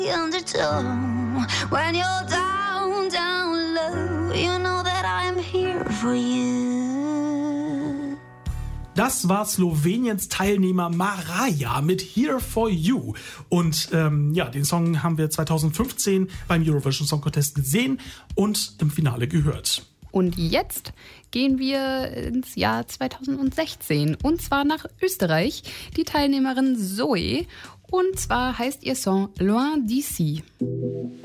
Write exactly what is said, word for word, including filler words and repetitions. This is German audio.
When you're down, down low, you know that I'm here for you. Das war Sloweniens Teilnehmer Maraja mit Here for You. Und ähm, ja, den Song haben wir zwanzig fünfzehn beim Eurovision Song Contest gesehen und im Finale gehört. Und jetzt gehen wir ins Jahr zwanzig sechzehn und zwar nach Österreich. Die Teilnehmerin Zoe. Und zwar heißt ihr Song Loin d'ici.